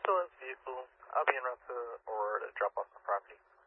stolen vehicle. I'll be en route to Aurora to drop off the property.